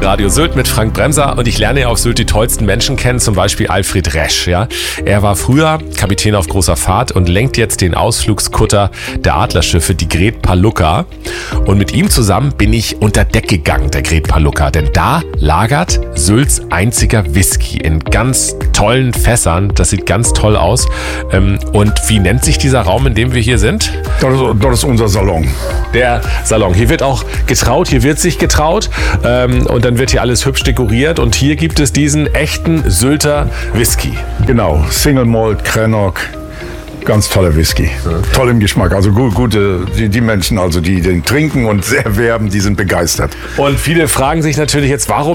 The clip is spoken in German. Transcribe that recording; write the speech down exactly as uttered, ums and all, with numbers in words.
Radio Sylt mit Frank Bremser und ich lerne auf Sylt die tollsten Menschen kennen, zum Beispiel Alfred Resch. Ja? Er war früher Kapitän auf großer Fahrt und lenkt jetzt den Ausflugskutter der Adlerschiffe, die Gret Palluca. Und mit ihm zusammen bin ich unter Deck gegangen, der Gret Palluca, denn da lagert Sylts einziger Whisky in ganz tollen Fässern. Das sieht ganz toll aus. Und wie nennt sich dieser Raum, in dem wir hier sind? Das ist, das ist unser Salon. Der Salon. Hier wird auch getraut, hier wird sich getraut ähm, und dann wird hier alles hübsch dekoriert und hier gibt es diesen echten Sylter Whisky. Genau, Single Malt, Krennock, ganz toller Whisky. Ja. Toll im Geschmack, also gut, gute, die, die Menschen, also die den trinken und sehr werben, die sind begeistert. Und viele fragen sich natürlich jetzt, warum